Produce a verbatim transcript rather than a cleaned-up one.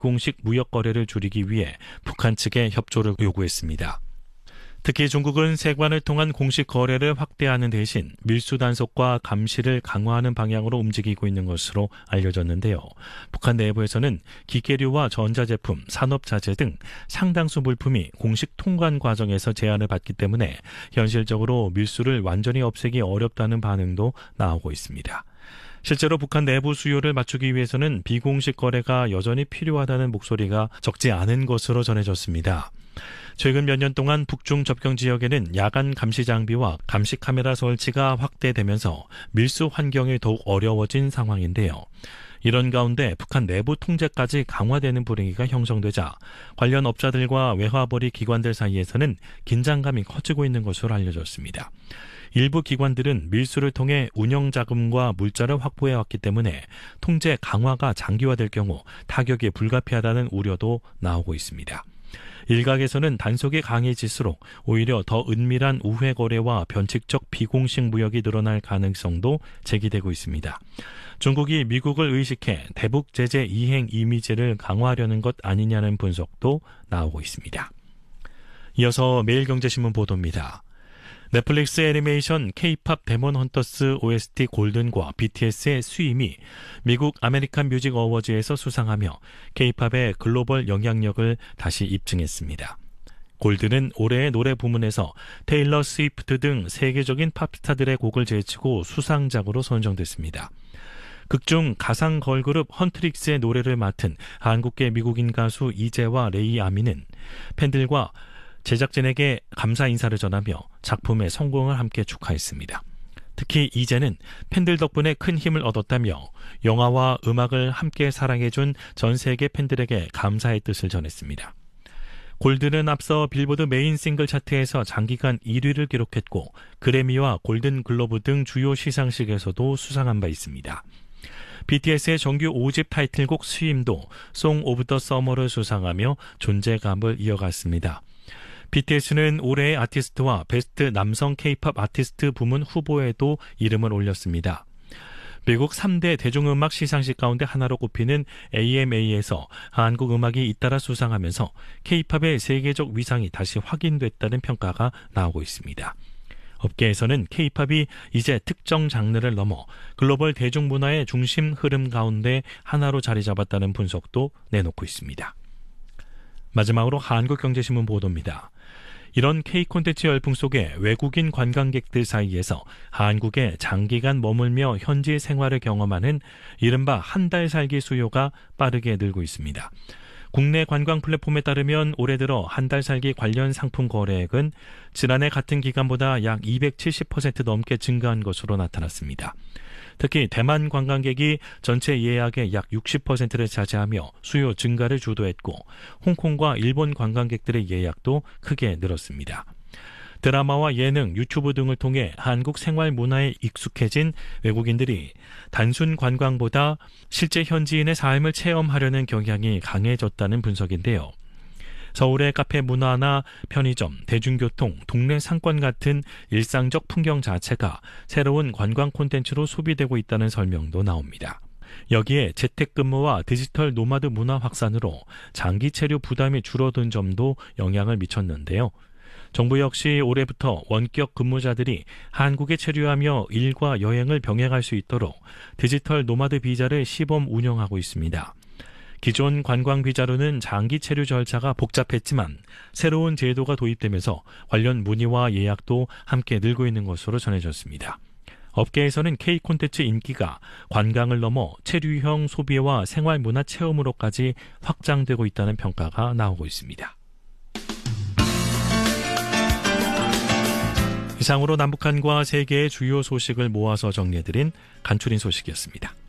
비공식 무역 거래를 줄이기 위해 북한 측에 협조를 요구했습니다. 특히 중국은 세관을 통한 공식 거래를 확대하는 대신 밀수 단속과 감시를 강화하는 방향으로 움직이고 있는 것으로 알려졌는데요. 북한 내부에서는 기계류와 전자제품, 산업자재 등 상당수 물품이 공식 통관 과정에서 제한을 받기 때문에 현실적으로 밀수를 완전히 없애기 어렵다는 반응도 나오고 있습니다. 실제로 북한 내부 수요를 맞추기 위해서는 비공식 거래가 여전히 필요하다는 목소리가 적지 않은 것으로 전해졌습니다. 최근 몇 년 동안 북중 접경 지역에는 야간 감시 장비와 감시 카메라 설치가 확대되면서 밀수 환경이 더욱 어려워진 상황인데요. 이런 가운데 북한 내부 통제까지 강화되는 분위기가 형성되자 관련 업자들과 외화벌이 기관들 사이에서는 긴장감이 커지고 있는 것으로 알려졌습니다. 일부 기관들은 밀수를 통해 운영 자금과 물자를 확보해왔기 때문에 통제 강화가 장기화될 경우 타격이 불가피하다는 우려도 나오고 있습니다. 일각에서는 단속이 강해질수록 오히려 더 은밀한 우회 거래와 변칙적 비공식 무역이 늘어날 가능성도 제기되고 있습니다. 중국이 미국을 의식해 대북 제재 이행 이미지를 강화하려는 것 아니냐는 분석도 나오고 있습니다. 이어서 매일경제신문 보도입니다. 넷플릭스 애니메이션 K-팝 데몬 헌터스 오에스티 골든과 비티에스의 수임이 미국 아메리칸 뮤직 어워즈에서 수상하며 K-팝의 글로벌 영향력을 다시 입증했습니다. 골든은 올해의 노래 부문에서 테일러 스위프트 등 세계적인 팝스타들의 곡을 제치고 수상작으로 선정됐습니다. 극중 가상 걸그룹 헌트릭스의 노래를 맡은 한국계 미국인 가수 이재와 레이 아미는 팬들과 제작진에게 감사 인사를 전하며 작품의 성공을 함께 축하했습니다. 특히 이제는 팬들 덕분에 큰 힘을 얻었다며 영화와 음악을 함께 사랑해준 전 세계 팬들에게 감사의 뜻을 전했습니다. 골든은 앞서 빌보드 메인 싱글 차트에서 장기간 일 위를 기록했고 그래미와 골든 글로브 등 주요 시상식에서도 수상한 바 있습니다. 비티에스의 정규 오 집 타이틀곡 스윙도 송 오브 더 서머를 수상하며 존재감을 이어갔습니다. 비티에스는 올해의 아티스트와 베스트 남성 K-팝 아티스트 부문 후보에도 이름을 올렸습니다. 미국 삼 대 대중음악 시상식 가운데 하나로 꼽히는 에이엠에이에서 한국 음악이 잇따라 수상하면서 K-팝의 세계적 위상이 다시 확인됐다는 평가가 나오고 있습니다. 업계에서는 K-팝이 이제 특정 장르를 넘어 글로벌 대중문화의 중심 흐름 가운데 하나로 자리 잡았다는 분석도 내놓고 있습니다. 마지막으로 한국경제신문 보도입니다. 이런 K 콘텐츠 열풍 속에 외국인 관광객들 사이에서 한국에 장기간 머물며 현지 생활을 경험하는 이른바 한 달 살기 수요가 빠르게 늘고 있습니다. 국내 관광 플랫폼에 따르면 올해 들어 한 달 살기 관련 상품 거래액은 지난해 같은 기간보다 약 이백칠십 퍼센트 넘게 증가한 것으로 나타났습니다. 특히 대만 관광객이 전체 예약의 약 육십 퍼센트를 차지하며 수요 증가를 주도했고 홍콩과 일본 관광객들의 예약도 크게 늘었습니다. 드라마와 예능, 유튜브 등을 통해 한국 생활 문화에 익숙해진 외국인들이 단순 관광보다 실제 현지인의 삶을 체험하려는 경향이 강해졌다는 분석인데요. 서울의 카페 문화나 편의점, 대중교통, 동네 상권 같은 일상적 풍경 자체가 새로운 관광 콘텐츠로 소비되고 있다는 설명도 나옵니다. 여기에 재택근무와 디지털 노마드 문화 확산으로 장기 체류 부담이 줄어든 점도 영향을 미쳤는데요. 정부 역시 올해부터 원격 근무자들이 한국에 체류하며 일과 여행을 병행할 수 있도록 디지털 노마드 비자를 시범 운영하고 있습니다. 기존 관광 비자로는 장기 체류 절차가 복잡했지만 새로운 제도가 도입되면서 관련 문의와 예약도 함께 늘고 있는 것으로 전해졌습니다. 업계에서는 K 콘텐츠 인기가 관광을 넘어 체류형 소비와 생활문화 체험으로까지 확장되고 있다는 평가가 나오고 있습니다. 이상으로 남북한과 세계의 주요 소식을 모아서 정리해드린 간추린 소식이었습니다.